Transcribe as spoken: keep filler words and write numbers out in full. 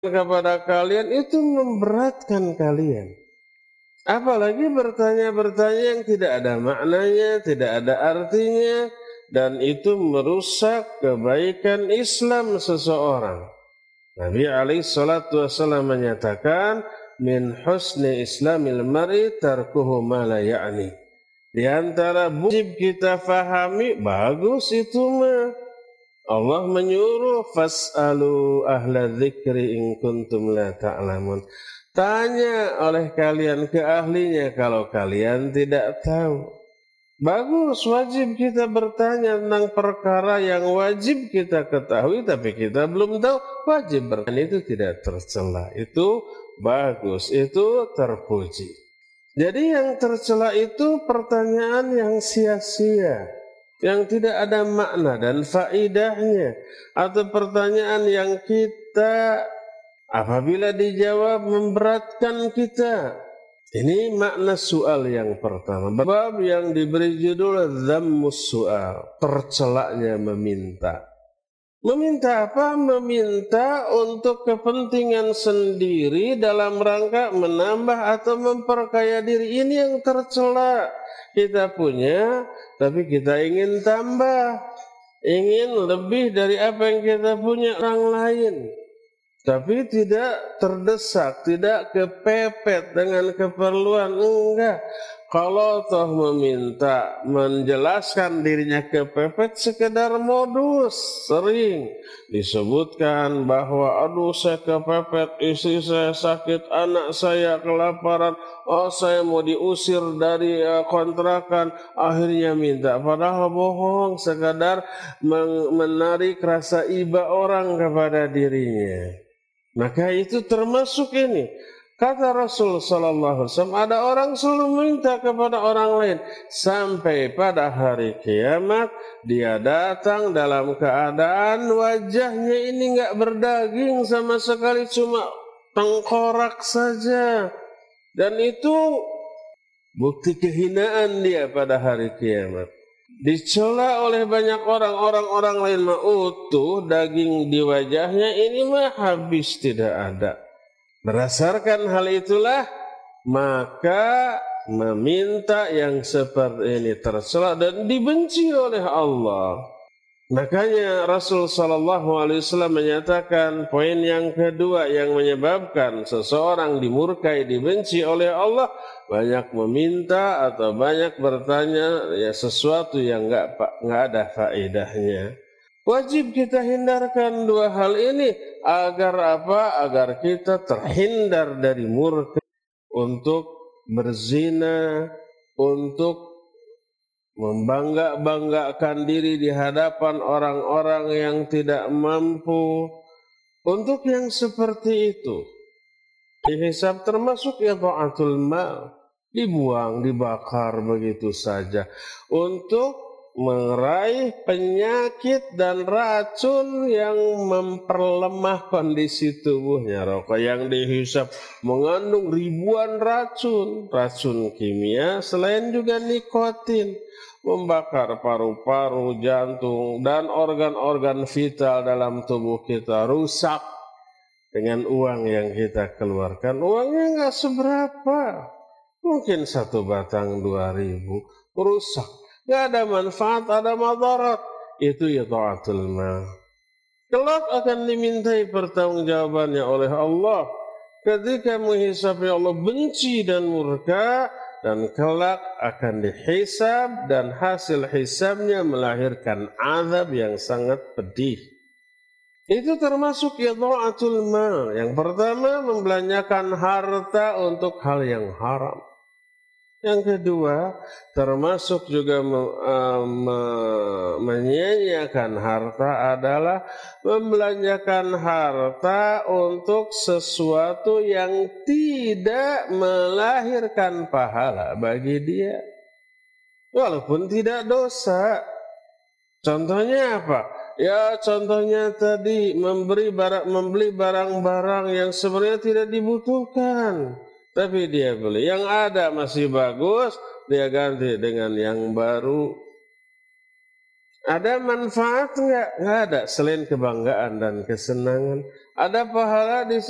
kepada kalian itu memberatkan kalian. Apalagi bertanya-bertanya yang tidak ada maknanya, tidak ada artinya, dan itu merusak kebaikan Islam seseorang. Nabi alaihi salatu wasallam menyatakan, min husni islamil mar'i tarkuhu ma la ya'ni. Di antara wajib kita fahami, bagus itu mah. Allah menyuruh fas'alu ahla dzikri in kuntum la ta'lamun. Tanya oleh kalian ke ahlinya kalau kalian tidak tahu. Bagus, wajib kita bertanya tentang perkara yang wajib kita ketahui tapi kita belum tahu, wajib bertanya. Itu tidak tercela, itu bagus, itu terpuji. Jadi yang tercela itu pertanyaan yang sia-sia, yang tidak ada makna dan faedahnya, atau pertanyaan yang kita apabila dijawab memberatkan kita. Ini makna soal yang pertama. Bab yang diberi judul Dzammus Su'al, tercelaknya meminta. Meminta apa? Meminta untuk kepentingan sendiri dalam rangka menambah atau memperkaya diri. Ini yang tercela. Kita punya, tapi kita ingin tambah. Ingin lebih dari apa yang kita punya orang lain. Tapi tidak terdesak, tidak kepepet dengan keperluan. Enggak. Kalau toh meminta menjelaskan dirinya kepepet, sekedar modus. Sering disebutkan bahwa aduh saya kepepet, istri saya sakit, anak saya kelaparan, oh saya mau diusir dari uh, kontrakan, akhirnya minta. Padahal bohong, sekadar menarik rasa iba orang kepada dirinya. Maka itu termasuk ini. Kata Rasul sallallahu alaihi wasallam, ada orang selalu minta kepada orang lain sampai pada hari kiamat dia datang dalam keadaan wajahnya ini enggak berdaging sama sekali, cuma tengkorak saja. Dan itu bukti kehinaan dia pada hari kiamat. Dicela oleh banyak orang, orang-orang lain mah utuh daging di wajahnya, ini mah habis tidak ada. Berdasarkan hal itulah maka meminta yang seperti ini tercela dan dibenci oleh Allah. Makanya Rasul sallallahu alaihi wasallam menyatakan poin yang kedua yang menyebabkan seseorang dimurkai, dibenci oleh Allah, banyak meminta atau banyak bertanya ya sesuatu yang enggak enggak ada faedahnya. Wajib kita hindarkan dua hal ini agar apa? Agar kita terhindar dari murka, untuk berzina, untuk membangga-banggakan diri di hadapan orang-orang yang tidak mampu. Untuk yang seperti itu dihisab termasuk idha'atul mal, dibuang, dibakar begitu saja untuk meraih penyakit dan racun yang memperlemah kondisi tubuhnya. Rokok yang dihisap mengandung ribuan racun, racun kimia, selain juga nikotin, membakar paru-paru, jantung, dan organ-organ vital dalam tubuh kita rusak dengan uang yang kita keluarkan. Uangnya nggak seberapa, mungkin satu batang dua ribu, rusak. Gak ada manfaat, ada madarat. Itu ya ta'atul mal. Kelak akan dimintai pertanggungjawabannya oleh Allah ketika menghisabi Allah benci dan murka, dan kelak akan dihisab dan hasil hisabnya melahirkan azab yang sangat pedih. Itu termasuk ya ta'atul mal. Yang pertama, membelanjakan harta untuk hal yang haram. Yang kedua, termasuk juga me, uh, me, menyia-nyiakan harta adalah membelanjakan harta untuk sesuatu yang tidak melahirkan pahala bagi dia, walaupun tidak dosa. Contohnya apa? Ya contohnya tadi memberi barang, membeli barang-barang yang sebenarnya tidak dibutuhkan, tapi dia beli. Yang ada masih bagus, dia ganti dengan yang baru. Ada manfaat enggak? Enggak ada, selain kebanggaan dan kesenangan. Ada pahala di